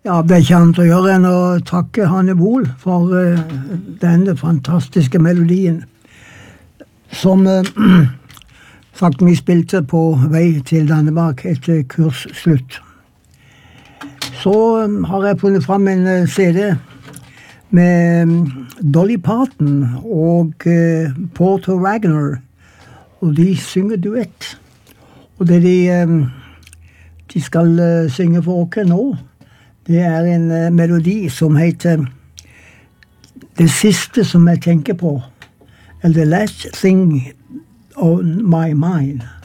Ja, det er ikke annet å gjøre enn å takke Hanne Bol for denne fantastiske melodien, som sagt vi spilte på vei til Dannemark etter kursslutt. Så har jeg funnet fram en CD med Dolly Parton og Porter Wagoner, og de synger duett. Og det de skal synge for oss nå, det er en melodi som heter Det siste som jeg tenker på, eller The Last Thing on My Mind.